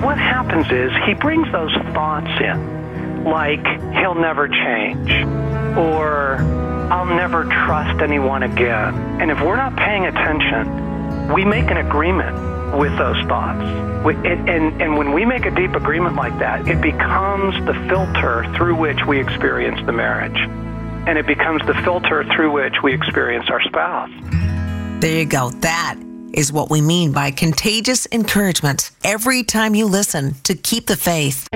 what happens is he brings those thoughts in, like he'll never change, or I'll never trust anyone again. And if we're not paying attention, we make an agreement with those thoughts. And when we make a deep agreement like that, it becomes the filter through which we experience the marriage. And it becomes the filter through which we experience our spouse. There you go. That is what we mean by contagious encouragement. Every time you listen to Keep the Faith.